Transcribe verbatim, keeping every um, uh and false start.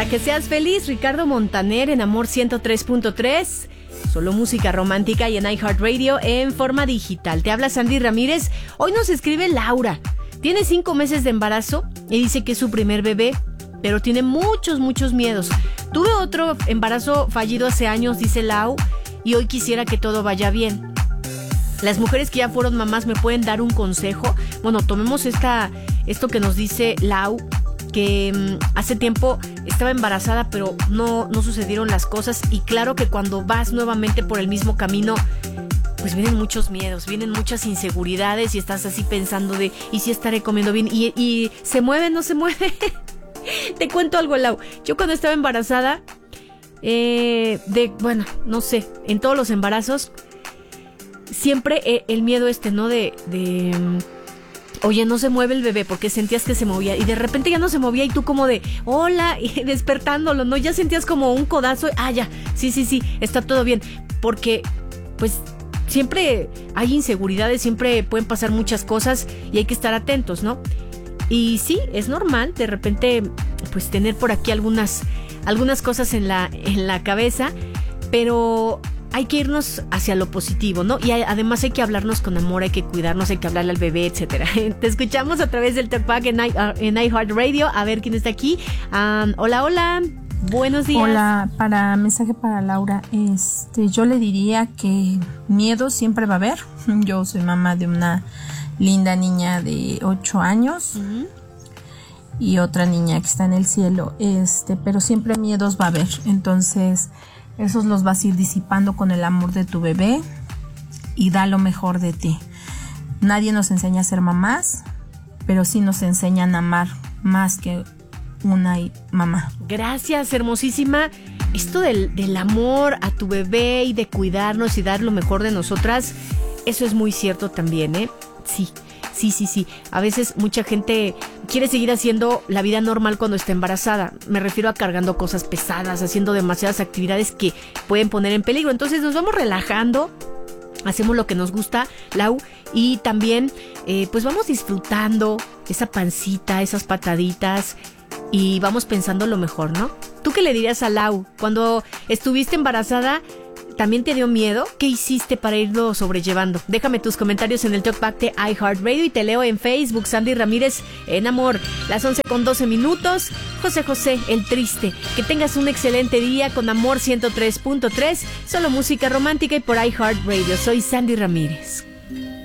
Para que seas feliz, Ricardo Montaner en Amor ciento tres punto tres. Solo música romántica y en iHeartRadio en forma digital. Te habla Sandy Ramírez. Hoy nos escribe Laura. Tiene cinco meses de embarazo y dice que es su primer bebé, pero tiene muchos, muchos miedos. Tuve otro embarazo fallido hace años, dice Lau, y hoy quisiera que todo vaya bien. Las mujeres que ya fueron mamás me pueden dar un consejo. Bueno, tomemos esta, esto que nos dice Lau, que um, hace tiempo estaba embarazada, pero no, no sucedieron las cosas. Y claro que cuando vas nuevamente por el mismo camino, pues vienen muchos miedos, vienen muchas inseguridades y estás así pensando de, ¿y si estaré comiendo bien? ¿Y, y se mueve, no se mueve? Te cuento algo, Lau. Yo cuando estaba embarazada, eh, de, bueno, no sé, en todos los embarazos, siempre eh, el miedo este, ¿no? De, de, oye, no se mueve el bebé, porque sentías que se movía y de repente ya no se movía y tú como de, hola, y despertándolo, ¿no? Ya sentías como un codazo, ah, ya, sí, sí, sí, está todo bien, porque, pues, siempre hay inseguridades, siempre pueden pasar muchas cosas y hay que estar atentos, ¿no? Y sí, es normal de repente pues tener por aquí algunas, algunas cosas en la, en la cabeza, pero hay que irnos hacia lo positivo, ¿no? Y hay, además hay que hablarnos con amor, hay que cuidarnos, hay que hablarle al bebé, etcétera. Te escuchamos a través del Talkback en, en iHeartRadio. A ver quién está aquí. Um, hola, hola. Buenos días. Hola, para mensaje para Laura, este, yo le diría que miedo siempre va a haber. Yo soy mamá de una linda niña de ocho años uh-huh. y otra niña que está en el cielo, este, pero siempre miedos va a haber. Entonces, esos los vas a ir disipando con el amor de tu bebé y da lo mejor de ti. Nadie nos enseña a ser mamás, pero sí nos enseñan a amar más que una mamá. Gracias, hermosísima. Esto del, del amor a tu bebé y de cuidarnos y dar lo mejor de nosotras, eso es muy cierto también, ¿eh? Sí, sí, sí, sí. A veces mucha gente quiere seguir haciendo la vida normal cuando está embarazada. Me refiero a cargando cosas pesadas, haciendo demasiadas actividades que pueden poner en peligro. Entonces nos vamos relajando, hacemos lo que nos gusta, Lau, y también eh, pues vamos disfrutando esa pancita, esas pataditas, y vamos pensando lo mejor, ¿no? ¿Tú qué le dirías a Lau? Cuando estuviste embarazada, ¿también te dio miedo? ¿Qué hiciste para irlo sobrellevando? Déjame tus comentarios en el Talkback de iHeartRadio y te leo en Facebook, Sandy Ramírez en Amor. Las once con doce minutos. José José, el triste. Que tengas un excelente día con Amor ciento tres punto tres. Solo música romántica y por iHeartRadio. Soy Sandy Ramírez.